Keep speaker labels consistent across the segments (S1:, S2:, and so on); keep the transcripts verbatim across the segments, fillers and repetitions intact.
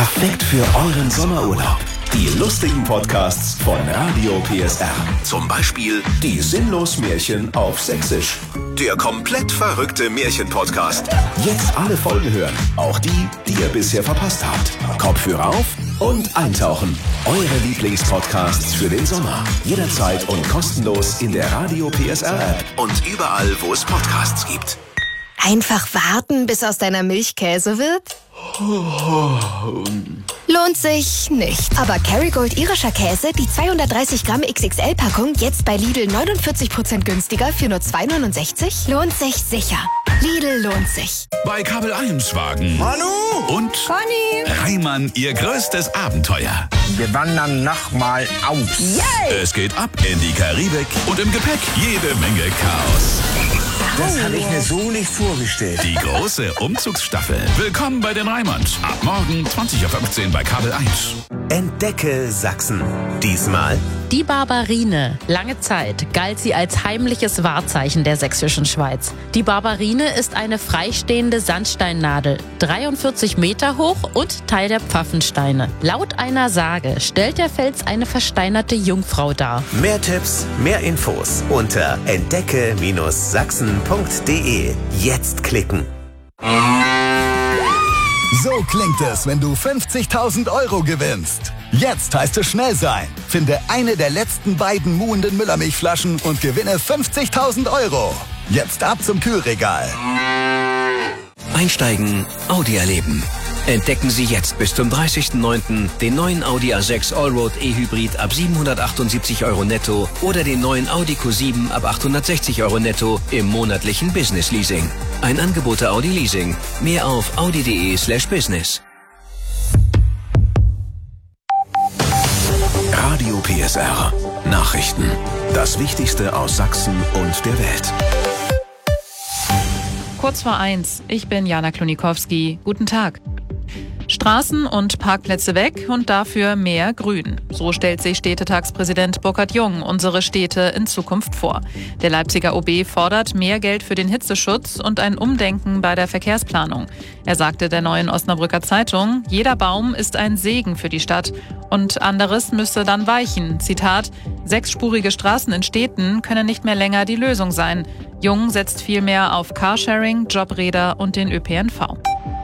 S1: Perfekt für euren Sommerurlaub. Die lustigen Podcasts von Radio P S R. Zum Beispiel die Sinnlos-Märchen auf Sächsisch. Der komplett verrückte Märchen-Podcast. Jetzt alle Folgen hören. Auch die, die ihr bisher verpasst habt. Kopfhörer auf und eintauchen. Eure Lieblingspodcasts für den Sommer. Jederzeit und kostenlos in der Radio P S R-App. Und überall, wo es Podcasts gibt.
S2: Einfach warten, bis aus deiner Milch Käse wird? Lohnt sich nicht. Aber Kerrygold irischer Käse, die zweihundertdreißig Gramm X X L-Packung, jetzt bei Lidl neunundvierzig Prozent günstiger für nur zwei neunundsechzig? Lohnt sich sicher. Lidl lohnt sich.
S3: Bei Kabel eins Wagen
S4: Manu
S3: und
S2: Conny
S3: Reimann ihr größtes Abenteuer.
S4: Wir wandern nochmal aus.
S2: Yay!
S3: Es geht ab in die Karibik und im Gepäck jede Menge Chaos.
S4: Das habe ich mir so nicht vorgestellt.
S3: Die große Umzugsstaffel. Willkommen bei den Reimanns. Ab morgen zwanzig Uhr fünfzehn bei Kabel eins.
S1: Entdecke Sachsen. Diesmal
S5: Die Barbarine. Lange Zeit galt sie als heimliches Wahrzeichen der sächsischen Schweiz. Die Barbarine ist eine freistehende Sandsteinnadel, dreiundvierzig Meter hoch und Teil der Pfaffensteine. Laut einer Sage stellt der Fels eine versteinerte Jungfrau dar.
S1: mehr Tipps, mehr Infos unter entdecke Sachsen punkt de. Jetzt klicken.
S6: So klingt es, wenn du fünfzigtausend Euro gewinnst. Jetzt heißt es schnell sein. Finde eine der letzten beiden muhenden Müllermilchflaschen und gewinne fünfzigtausend Euro. Jetzt ab zum Kühlregal.
S7: Einsteigen, Audi erleben. Entdecken Sie jetzt bis zum dreißigsten neunten den neuen Audi A sechs Allroad E-Hybrid ab siebenhundertachtundsiebzig Euro netto oder den neuen Audi Q sieben ab achthundertsechzig Euro netto im monatlichen Business Leasing. Ein Angebot der Audi Leasing. Mehr auf audi.de slash business.
S1: Radio P S R. Nachrichten. Das Wichtigste aus Sachsen und der Welt.
S8: Kurz vor eins. Ich bin Jana Klonikowski. Guten Tag. Straßen und Parkplätze weg und dafür mehr Grün. So stellt sich Städtetagspräsident Burkhard Jung unsere Städte in Zukunft vor. Der Leipziger O B fordert mehr Geld für den Hitzeschutz und ein Umdenken bei der Verkehrsplanung. Er sagte der Neuen Osnabrücker Zeitung, jeder Baum ist ein Segen für die Stadt und anderes müsse dann weichen. Zitat, sechsspurige Straßen in Städten können nicht mehr länger die Lösung sein. Jung setzt vielmehr auf Carsharing, Jobräder und den Ö P N V.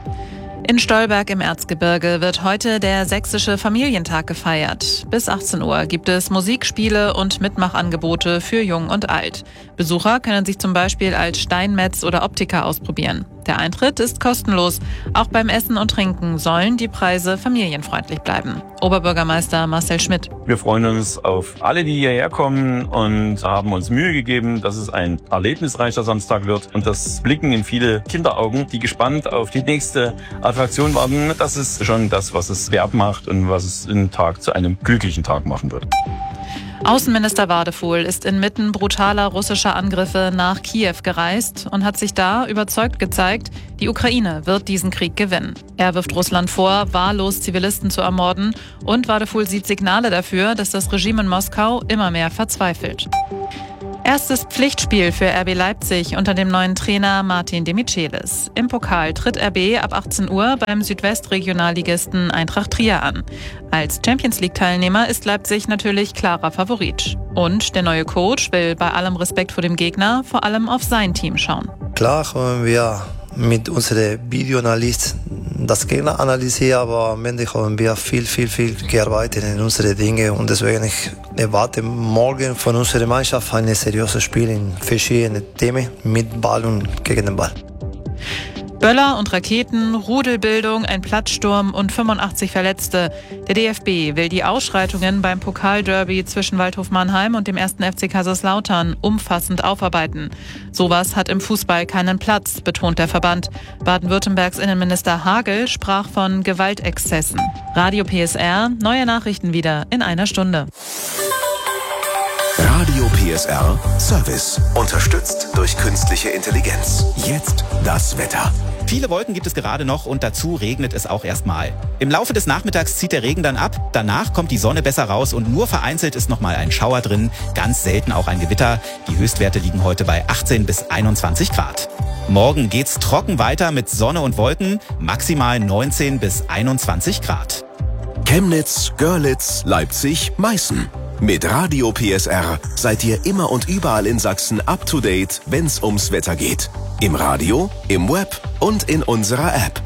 S8: In Stolberg im Erzgebirge wird heute der Sächsische Familientag gefeiert. Bis achtzehn Uhr gibt es Musik, Spiele und Mitmachangebote für Jung und Alt. Besucher können sich zum Beispiel als Steinmetz oder Optiker ausprobieren. Der Eintritt ist kostenlos. Auch beim Essen und Trinken sollen die Preise familienfreundlich bleiben. Oberbürgermeister Marcel Schmidt.
S9: Wir freuen uns auf alle, die hierher kommen und haben uns Mühe gegeben, dass es ein erlebnisreicher Samstag wird. Und das blicken in viele Kinderaugen, die gespannt auf die nächste Attraktion warten. Das ist schon das, was es wert macht und was es einen Tag zu einem glücklichen Tag machen wird.
S8: Außenminister Wadefuhl ist inmitten brutaler russischer Angriffe nach Kiew gereist und hat sich da überzeugt gezeigt, die Ukraine wird diesen Krieg gewinnen. Er wirft Russland vor, wahllos Zivilisten zu ermorden und Wadefuhl sieht Signale dafür, dass das Regime in Moskau immer mehr verzweifelt. Erstes Pflichtspiel für R B Leipzig unter dem neuen Trainer Martin Demichelis. Im Pokal tritt R B ab achtzehn Uhr beim Südwestregionalligisten Eintracht Trier an. Als Champions-League-Teilnehmer ist Leipzig natürlich klarer Favorit. Und der neue Coach will bei allem Respekt vor dem Gegner vor allem auf sein Team schauen.
S10: Klar haben wir mit unserem Videoanalyst das Gegner analysiert, aber am Ende haben wir viel, viel, viel gearbeitet in unsere Dinge und deswegen ich erwarte morgen von unserer Mannschaft ein seriöses Spiel in verschiedenen Themen mit Ball und gegen den Ball.
S8: Böller und Raketen, Rudelbildung, ein Platzsturm und fünfundachtzig Verletzte. Der D F B will die Ausschreitungen beim Pokalderby zwischen Waldhof Mannheim und dem ersten F C Kaiserslautern umfassend aufarbeiten. Sowas hat im Fußball keinen Platz, betont der Verband. Baden-Württembergs Innenminister Hagel sprach von Gewaltexzessen. Radio P S R, neue Nachrichten wieder in einer Stunde.
S1: Radio P S R Service. Unterstützt durch künstliche Intelligenz. Jetzt das Wetter.
S11: Viele Wolken gibt es gerade noch und dazu regnet es auch erstmal. Im Laufe des Nachmittags zieht der Regen dann ab, danach kommt die Sonne besser raus und nur vereinzelt ist nochmal ein Schauer drin, ganz selten auch ein Gewitter. Die Höchstwerte liegen heute bei achtzehn bis einundzwanzig Grad. Morgen geht's trocken weiter mit Sonne und Wolken, maximal neunzehn bis einundzwanzig Grad.
S1: Chemnitz, Görlitz, Leipzig, Meißen. Mit Radio P S R seid ihr immer und überall in Sachsen up to date, wenn's ums Wetter geht. Im Radio, im Web und in unserer App.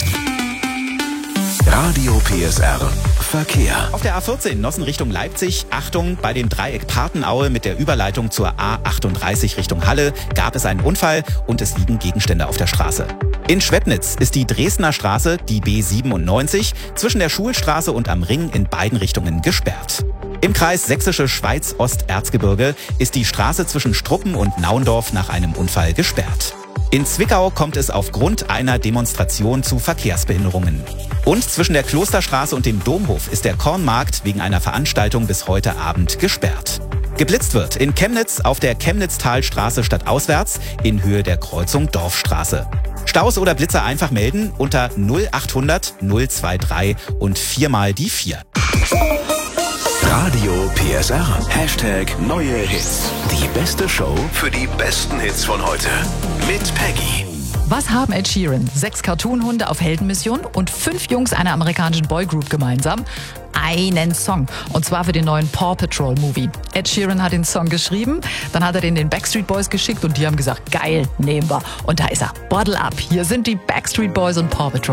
S1: Radio P S R Verkehr.
S11: Auf der A vierzehn Nossen Richtung Leipzig, Achtung, bei dem Dreieck Partenaue mit der Überleitung zur A achtunddreißig Richtung Halle gab es einen Unfall und es liegen Gegenstände auf der Straße. In Schwebnitz ist die Dresdner Straße, die B siebenundneunzig, zwischen der Schulstraße und am Ring in beiden Richtungen gesperrt. Im Kreis Sächsische Schweiz-Osterzgebirge ist die Straße zwischen Struppen und Naundorf nach einem Unfall gesperrt. In Zwickau kommt es aufgrund einer Demonstration zu Verkehrsbehinderungen. Und zwischen der Klosterstraße und dem Domhof ist der Kornmarkt wegen einer Veranstaltung bis heute Abend gesperrt. Geblitzt wird in Chemnitz auf der Chemnitztalstraße stadtauswärts in Höhe der Kreuzung Dorfstraße. Staus oder Blitzer einfach melden unter null achthundert null dreiundzwanzig und viermal die vier.
S1: Radio P S R. Hashtag neue Hits. Die beste Show für die besten Hits von heute. Mit Peggy.
S12: Was haben Ed Sheeran, sechs Cartoonhunde auf Heldenmission und fünf Jungs einer amerikanischen Boygroup gemeinsam? Einen Song. Und zwar für den neuen Paw Patrol Movie. Ed Sheeran hat den Song geschrieben, dann hat er den den Backstreet Boys geschickt und die haben gesagt, geil, nehmen wir. Und da ist er. Bottle Up. Hier sind die Backstreet Boys und Paw Patrol.